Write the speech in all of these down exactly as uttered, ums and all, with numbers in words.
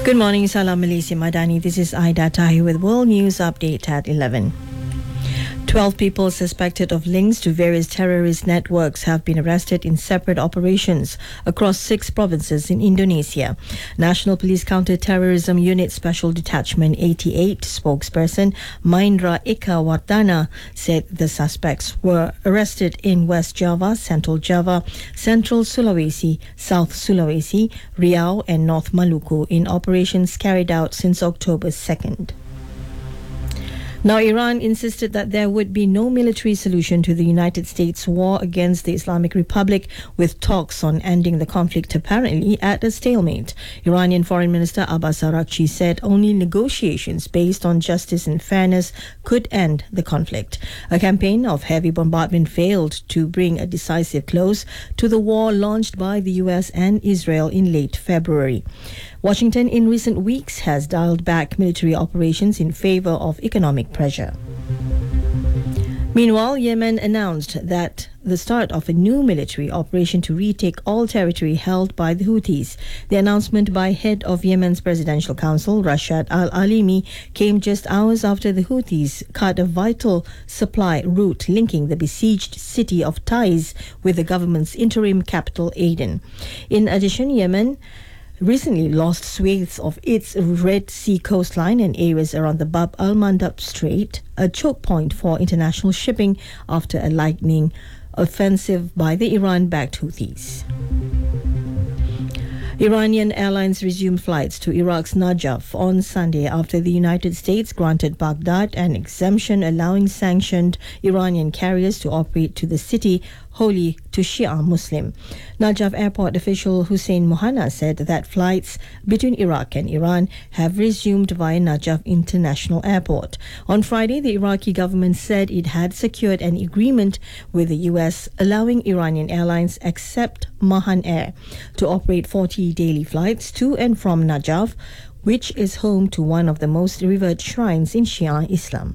Good morning, Salam Malaysia Madani. This is Aida Tahi with World News Update at eleven. Twelve people suspected of links to various terrorist networks have been arrested in separate operations across six provinces in Indonesia. National Police Counter-Terrorism Unit Special Detachment eighty-eight spokesperson Maindra Eka Wardana said the suspects were arrested in West Java, Central Java, Central Sulawesi, South Sulawesi, Riau and North Maluku in operations carried out since October second. Now, Iran insisted that there would be no military solution to the United States' war against the Islamic Republic, with talks on ending the conflict apparently at a stalemate. Iranian Foreign Minister Abbas Araghchi said only negotiations based on justice and fairness could end the conflict. A campaign of heavy bombardment failed to bring a decisive close to the war launched by the U S and Israel in late February. Washington in recent weeks has dialed back military operations in favor of economic pressure. Meanwhile, Yemen announced that the start of a new military operation to retake all territory held by the Houthis. The announcement by head of Yemen's Presidential Council, Rashad Al-Alimi, came just hours after the Houthis cut a vital supply route linking the besieged city of Taiz with the government's interim capital, Aden. In addition, Yemen recently lost swathes of its Red Sea coastline and areas around the Bab al-Mandab Strait, a choke point for international shipping after a lightning offensive by the Iran-backed Houthis. Iranian airlines resumed flights to Iraq's Najaf on Sunday after the United States granted Baghdad an exemption allowing sanctioned Iranian carriers to operate to the city holy to Shia Muslim. Najaf airport official Hussein Mohana said that flights between Iraq and Iran have resumed via Najaf International Airport. On Friday, the Iraqi government said it had secured an agreement with the U S allowing Iranian airlines except Mahan Air to operate forty daily flights to and from Najaf, which is home to one of the most revered shrines in Shia Islam.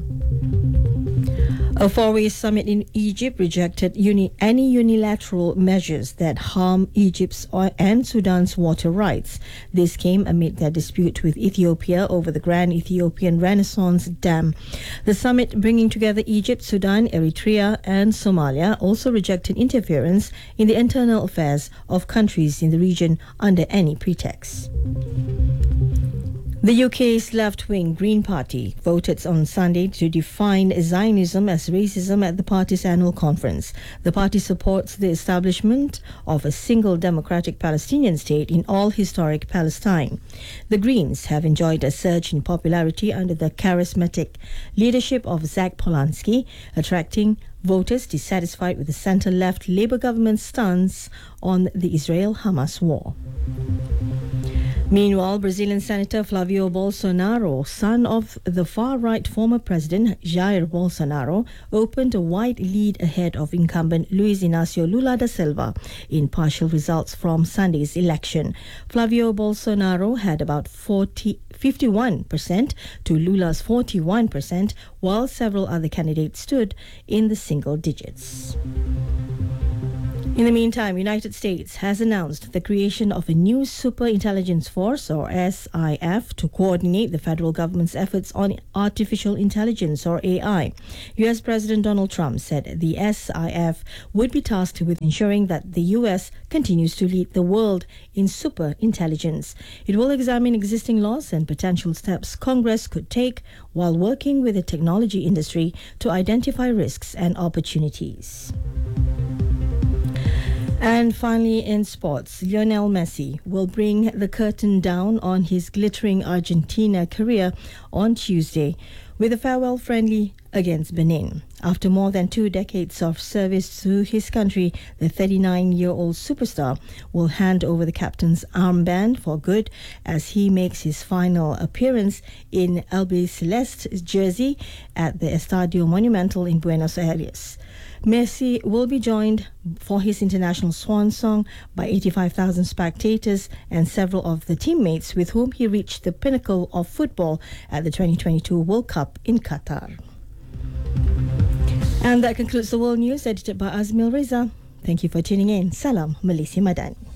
A four-way summit in Egypt rejected uni- any unilateral measures that harm Egypt's and Sudan's water rights. This came amid their dispute with Ethiopia over the Grand Ethiopian Renaissance Dam. The summit, bringing together Egypt, Sudan, Eritrea and Somalia, also rejected interference in the internal affairs of countries in the region under any pretext. The U K's left-wing Green Party voted on Sunday to define Zionism as racism at the party's annual conference. The party supports the establishment of a single democratic Palestinian state in all historic Palestine. The Greens have enjoyed a surge in popularity under the charismatic leadership of Zach Polanski, attracting voters dissatisfied with the centre-left Labour government's stance on the Israel-Hamas war. Meanwhile, Brazilian Senator Flavio Bolsonaro, son of the far-right former president Jair Bolsonaro, opened a wide lead ahead of incumbent Luiz Inácio Lula da Silva in partial results from Sunday's election. Flavio Bolsonaro had about forty, fifty-one percent to Lula's forty-one percent, while several other candidates stood in the single digits. In the meantime, United States has announced the creation of a new Super Intelligence Force, or S I F, to coordinate the federal government's efforts on artificial intelligence, or A I. U S President Donald Trump said the S I F would be tasked with ensuring that the U S continues to lead the world in super intelligence. It will examine existing laws and potential steps Congress could take while working with the technology industry to identify risks and opportunities. And finally, in sports, Lionel Messi will bring the curtain down on his glittering Argentina career on Tuesday with a farewell friendly against Benin. After more than two decades of service to his country, the thirty-nine-year-old superstar will hand over the captain's armband for good as he makes his final appearance in Albiceleste's jersey at the Estadio Monumental in Buenos Aires. Messi will be joined for his international swan song by eighty-five thousand spectators and several of the teammates with whom he reached the pinnacle of football at the twenty twenty-two World Cup in Qatar. And that concludes the World News, edited by Azmil Reza. Thank you for tuning in. Salam Malaysia Madani.